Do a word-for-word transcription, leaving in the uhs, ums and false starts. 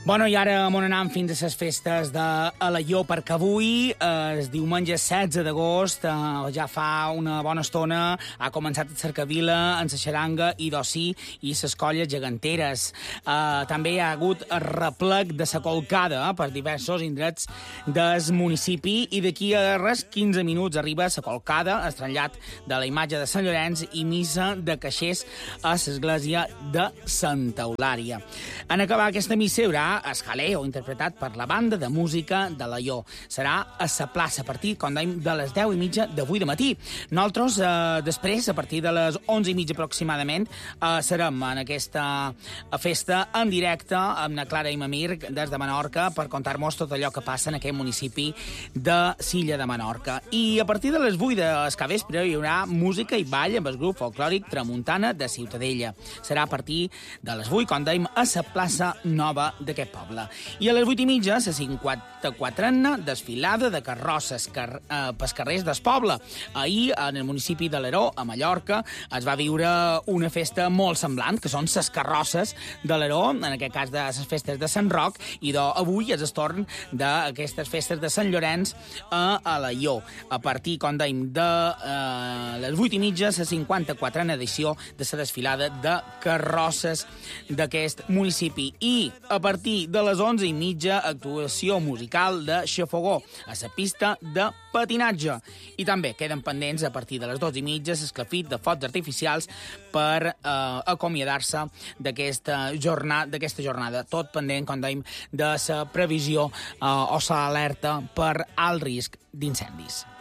Bueno, i ara m'on anem fins a les festes d'Alaior, perquè avui, eh, el diumenge setze d'agost, eh, ja fa una bona estona, ha començat a Cercavila, en la xaranga i d'ocí i les colles geganteres. Eh, també hi ha hagut el replec de la colcada eh, per diversos indrets del municipi i d'aquí a res, quinze minuts, arriba la colcada, el trasllat de la imatge de Sant Llorenç i missa de caixers a l'església de Santa Eulària. En acabar aquesta missa hi haurà Escaleo, interpretat per la banda de música d'Alaior. Serà a la plaça a partir, com dèiem, de les deu i mitja d'avui de matí. Nosaltres, eh, després, a partir de les onze i mitja aproximadament, eh, serem en aquesta festa en directe amb na Clara i Mamir des de Menorca per contar-nos tot allò que passa en aquest municipi de Silla de Menorca. I a partir de les vuit del capvespre hi haurà música i ball amb el grup folclòric Tramuntana de Ciutadella. Serà a partir de les vuit, com dèiem, a la plaça nova d'aquest poble. I a les vuit i mitja, la cinquanta-quatrena desfilada de carrosses car eh, pels carrers del poble. Ahir, en el municipi de l'Eró, a Mallorca, es va viure una festa molt semblant, que són les carrosses de l'Eró, en aquest cas de les festes de Sant Roc, i d'avui és el torn d'aquestes festes de Sant Llorenç a Alaior. A partir, com dèiem, de eh, les vuit i mitja, la cinquanta-quatrena edició de la desfilada de carrosses d'aquest municipi. I a partir de les onze i mitja, actuació musical de Xafogó a la pista de patinatge. I també queden pendents a partir de les dues i mitja l'esclafit de focs artificials per eh, acomiadar-se d'aquesta jornada, d'aquesta jornada. Tot pendent, com dèiem, de la previsió eh, o l'alerta per alt risc d'incendis.